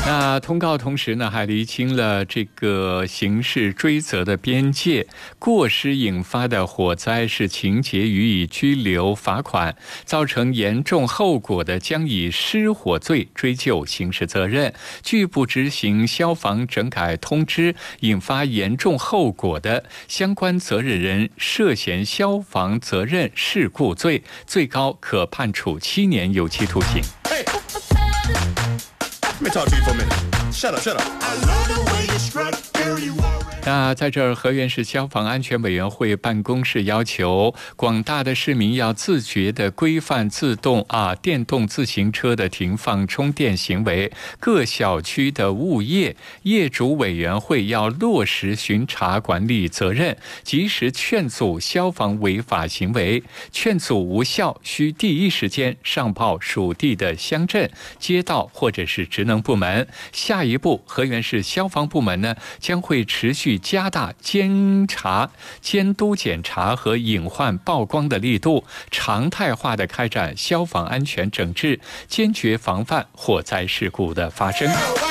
那通告同时呢，还厘清了这个刑事追责的边界，过失引发的火灾是情节予以拘留罚款，造成严重后果的将以失火罪追究刑事责任。拒不执行消防整改通知引发严重后果的相关责任人涉嫌消防责任事故罪，最高可判处7年有期徒刑。 Let me talk to you for a minute. Shut up, shut up. I love the way you strut, girl, you are. 那在这儿，河源市消防安全委员会办公室要求广大的市民要自觉地规范电动自行车的停放充电行为，各小区的物业业主委员会要落实巡查管理责任，及时劝阻消防违法行为，劝阻无效需第一时间上报属地的乡镇、街道或者是职能部门。下一步，河源市消防部门呢将会持续加大监督检查和隐患曝光的力度，常态化的开展消防安全整治，坚决防范火灾事故的发生。